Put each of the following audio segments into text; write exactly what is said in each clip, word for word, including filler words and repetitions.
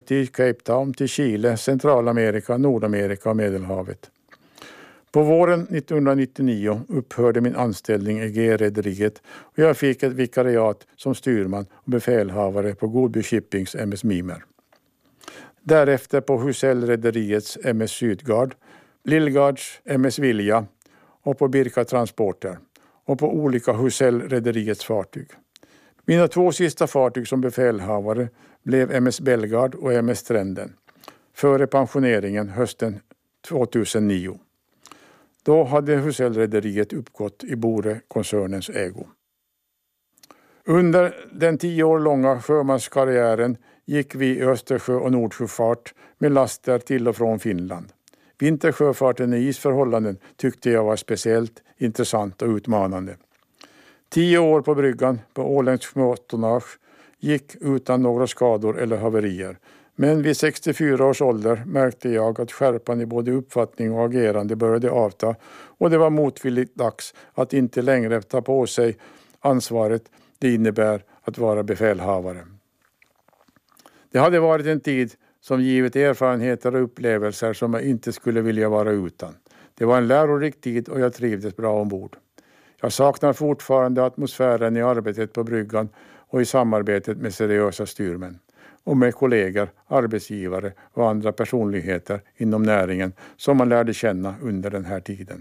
Haiti, Cape Town till Chile, Centralamerika, Nordamerika och Medelhavet. På våren nittonhundranittionio upphörde min anställning i G-rederiet och jag fick ett vikariat som styrman och befälhavare på Goodby Shippings M S Mimer. Därefter på Husell-rederiets M S Sydgard, Lillgards M S Vilja och på Birka Transporter och på olika Husell-rederiets fartyg. Mina två sista fartyg som befälhavare blev M S Belgard och M S Stränden före pensioneringen hösten tvåtusennio. Då hade Husell-rederiet uppgått i Bore-koncernens ägo. Under den tio år långa sjömanskarriären gick vi i Östersjö- och Nordsjöfart med laster till och från Finland. Vintersjöfarten i isförhållanden tyckte jag var speciellt intressant och utmanande. Tio år på bryggan på åländskt småtonnage gick utan några skador eller haverier. Men vid sextiofyra års ålder märkte jag att skärpan i både uppfattning och agerande började avta och det var motvilligt dags att inte längre ta på sig ansvaret det innebär att vara befälhavare. Det hade varit en tid som givit erfarenheter och upplevelser som jag inte skulle vilja vara utan. Det var en lärorik tid och jag trivdes bra ombord. Jag saknar fortfarande atmosfären i arbetet på bryggan och i samarbetet med seriösa styrmän och med kollegor, arbetsgivare och andra personligheter inom näringen som man lärde känna under den här tiden.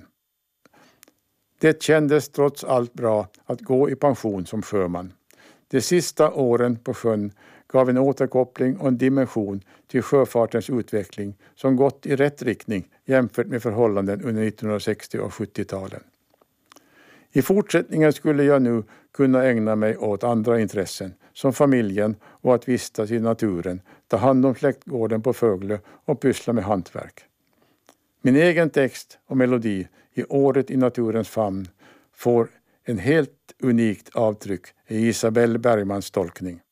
Det kändes trots allt bra att gå i pension som sjöman. De sista åren på sjön gav en återkoppling och en dimension till sjöfartens utveckling som gått i rätt riktning jämfört med förhållanden under nittonhundrasextio- och sjuttio-talen. I fortsättningen skulle jag nu kunna ägna mig åt andra intressen som familjen och att vistas i naturen, ta hand om släktgården på Föglö och pyssla med hantverk. Min egen text och melodi i Året i naturens famn får en helt unikt avtryck i Isabelle Bergmans tolkning.